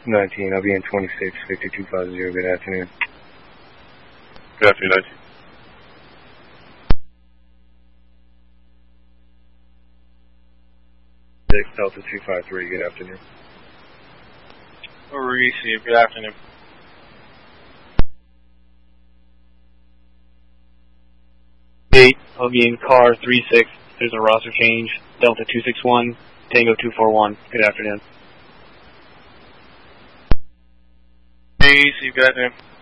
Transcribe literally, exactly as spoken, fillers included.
nineteen, I'll be in twenty-six, fifty-two fifty, good afternoon. Good afternoon, nineteen. six, Delta two five three, good afternoon. Receive, good afternoon. eight, I'll be in car three six, there's a roster change, Delta two six one, Tango two four one, good afternoon. Receive, good afternoon.